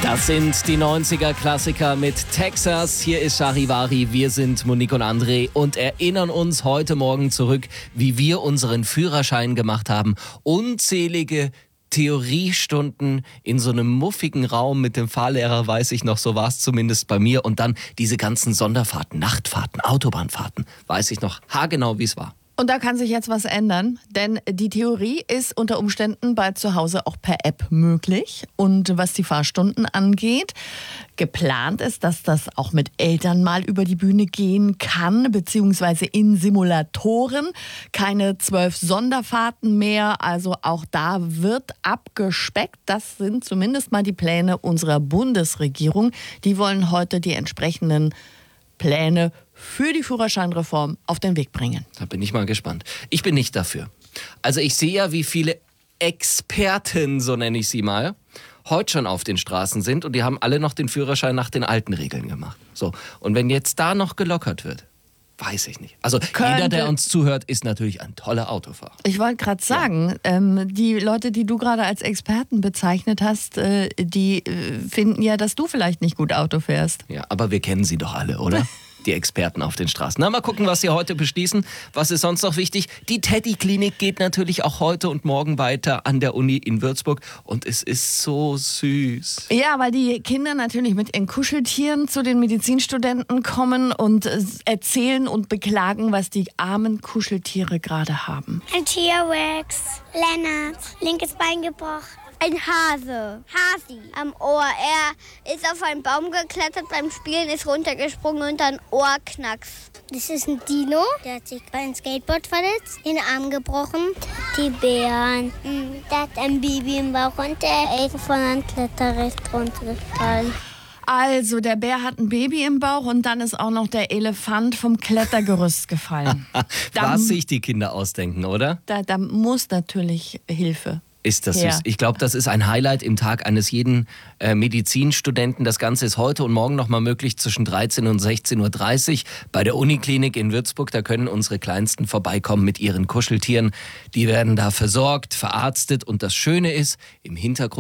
Das sind die 90er-Klassiker mit Texas. Hier ist Charivari, wir sind Monique und André und erinnern uns heute Morgen zurück, wie wir unseren Führerschein gemacht haben. Unzählige Theoriestunden in so einem muffigen Raum mit dem Fahrlehrer, weiß ich noch, so war es zumindest bei mir. Und dann diese ganzen Sonderfahrten, Nachtfahrten, Autobahnfahrten, weiß ich noch haargenau, wie es war. Und da kann sich jetzt was ändern, denn die Theorie ist unter Umständen bald zu Hause auch per App möglich. Und was die Fahrstunden angeht, geplant ist, dass das auch mit Eltern mal über die Bühne gehen kann, beziehungsweise in Simulatoren. Keine 12 Sonderfahrten mehr, also auch da wird abgespeckt. Das sind zumindest mal die Pläne unserer Bundesregierung. Die wollen heute die entsprechenden Pläne für die Führerscheinreform auf den Weg bringen. Da bin ich mal gespannt. Ich bin nicht dafür. Also ich sehe ja, wie viele Experten, so nenne ich sie mal, heute schon auf den Straßen sind und die haben alle noch den Führerschein nach den alten Regeln gemacht. So. Und wenn jetzt da noch gelockert wird, weiß ich nicht. Also jeder, der uns zuhört, ist natürlich ein toller Autofahrer. Ich wollte gerade sagen, die Leute, die du gerade als Experten bezeichnet hast, die finden ja, dass du vielleicht nicht gut Auto fährst. Ja, aber wir kennen sie doch alle, oder? Die Experten auf den Straßen. Na, mal gucken, was sie heute beschließen. Was ist sonst noch wichtig? Die Teddy-Klinik geht natürlich auch heute und morgen weiter an der Uni in Würzburg. Und es ist so süß. Ja, weil die Kinder natürlich mit ihren Kuscheltieren zu den Medizinstudenten kommen und erzählen und beklagen, was die armen Kuscheltiere gerade haben. Ein T-Rex, Lennart, linkes Bein gebrochen. Ein Hase, Hasi, am Ohr. Er ist auf einen Baum geklettert, beim Spielen ist runtergesprungen und ein Ohr knackst. Das ist ein Dino, der hat sich beim Skateboard verletzt, den Arm gebrochen. Die Bären, der hat ein Baby im Bauch und der ist von einem Kletterrest runtergefallen. Also, der Bär hat ein Baby im Bauch und dann ist auch noch der Elefant vom Klettergerüst gefallen. Was sich die Kinder ausdenken, oder? Da muss natürlich Hilfe. Ist das süß. Ich glaube, das ist ein Highlight im Tag eines jeden Medizinstudenten. Das Ganze ist heute und morgen nochmal möglich zwischen 13 und 16.30 Uhr bei der Uniklinik in Würzburg. Da können unsere Kleinsten vorbeikommen mit ihren Kuscheltieren. Die werden da versorgt, verarztet und das Schöne ist, im Hintergrund